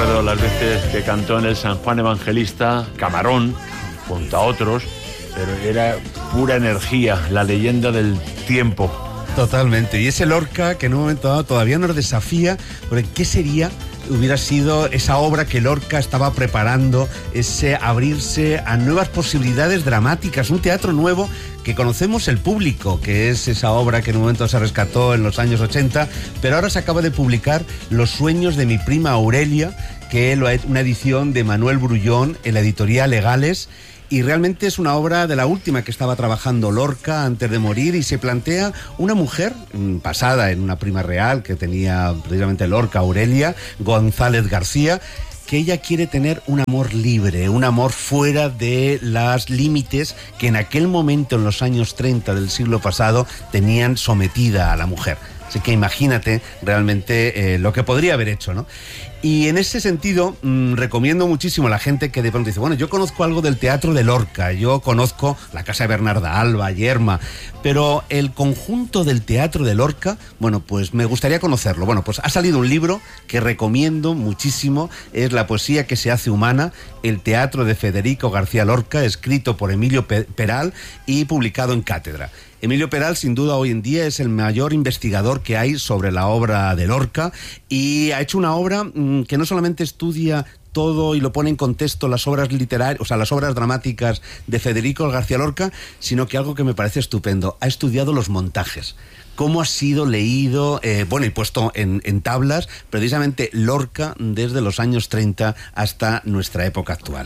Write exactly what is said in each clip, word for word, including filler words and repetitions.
recuerdo las veces que cantó en el San Juan Evangelista Camarón, junto a otros, pero era pura energía, la leyenda del tiempo. Totalmente, y ese Lorca que en un momento dado todavía nos desafía, porque ¿qué sería? Hubiera sido esa obra que Lorca estaba preparando, ese abrirse a nuevas posibilidades dramáticas, un teatro nuevo que conocemos el público, que es esa obra que en un momento se rescató en los años ochenta, pero ahora se acaba de publicar Los sueños de mi prima Aurelia, que es una edición de Manuel Brullón en la editorial Legales. Y realmente es una obra de la última que estaba trabajando Lorca antes de morir, y se plantea una mujer basada en una prima real que tenía precisamente Lorca, Aurelia González García, que ella quiere tener un amor libre, un amor fuera de los límites que en aquel momento, en los años treinta del siglo pasado, tenían sometida a la mujer. Así que imagínate realmente eh, lo que podría haber hecho, ¿no? Y en ese sentido, mmm, recomiendo muchísimo a la gente que de pronto dice, bueno, yo conozco algo del teatro de Lorca, yo conozco la Casa de Bernarda Alba, Yerma, pero el conjunto del teatro de Lorca, bueno, pues me gustaría conocerlo. Bueno, pues ha salido un libro que recomiendo muchísimo, es La poesía que se hace humana, el teatro de Federico García Lorca, escrito por Emilio Peral y publicado en Cátedra. Emilio Peral, sin duda, hoy en día es el mayor investigador que hay sobre la obra de Lorca, y ha hecho una obra mmm, que no solamente estudia todo y lo pone en contexto las obras literarias, o sea, las obras dramáticas de Federico García Lorca, sino que algo que me parece estupendo, ha estudiado los montajes. Cómo ha sido leído, eh, bueno, y puesto en, en tablas, precisamente Lorca desde los años treinta hasta nuestra época actual.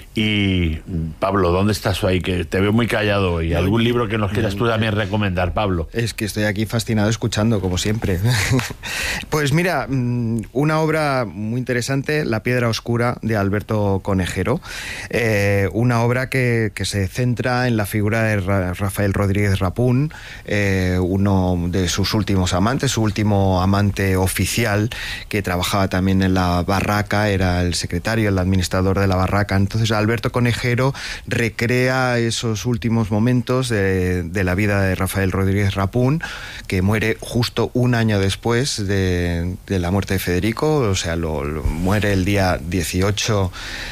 Y Pablo, ¿dónde estás ahí? Que te veo muy callado hoy. ¿Algún libro que nos quieras tú también recomendar, Pablo? Es que estoy aquí fascinado escuchando, como siempre. Pues mira, una obra muy interesante, La piedra oscura, de Alberto Conejero. Eh, una obra que, que se centra en la figura de Rafael Rodríguez Rapún, eh, uno de sus últimos amantes, su último amante oficial, que trabajaba también en la barraca, era el secretario, el administrador de la barraca. Entonces, Alberto Conejero recrea esos últimos momentos de, de la vida de Rafael Rodríguez Rapún, que muere justo un año después de, de la muerte de Federico, o sea, lo, lo, muere el día dieciocho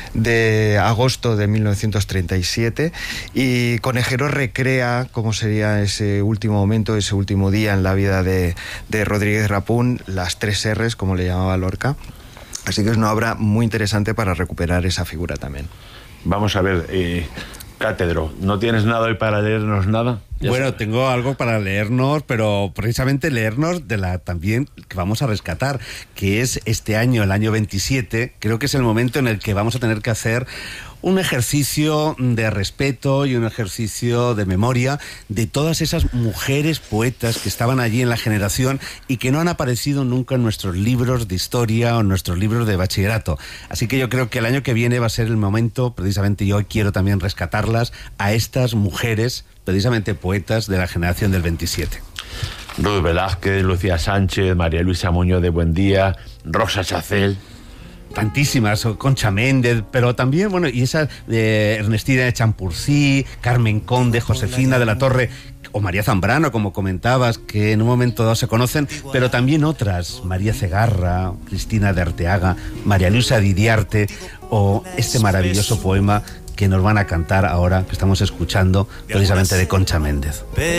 de agosto de mil novecientos treinta y siete, y Conejero recrea cómo sería ese último momento, ese último día en la vida de, de Rodríguez Rapún, las tres erres, como le llamaba Lorca. Así que es una obra muy interesante para recuperar esa figura también. Vamos a ver, eh, Cátedro, ¿no tienes nada hoy para leernos nada? Ya bueno, sabes. Tengo algo para leernos, pero precisamente leernos de la también que vamos a rescatar, que es este año, el año veintisiete. Creo que es el momento en el que vamos a tener que hacer un ejercicio de respeto y un ejercicio de memoria de todas esas mujeres poetas que estaban allí en la generación y que no han aparecido nunca en nuestros libros de historia o en nuestros libros de bachillerato. Así que yo creo que el año que viene va a ser el momento, precisamente yo quiero también rescatarlas, a estas mujeres, precisamente poetas de la generación del veintisiete. Ruth Velázquez, Lucía Sánchez, María Luisa Muñoz de Buendía, Rosa Chacel. Tantísimas, Concha Méndez, pero también, bueno, y esa de Ernestina de Champurcí, Carmen Conde, Josefina de la Torre, o María Zambrano, como comentabas, que en un momento dado se conocen, pero también otras, María Cegarra, Cristina de Arteaga, María Luisa Didiarte, o este maravilloso poema que nos van a cantar ahora, que estamos escuchando, precisamente de Concha Méndez.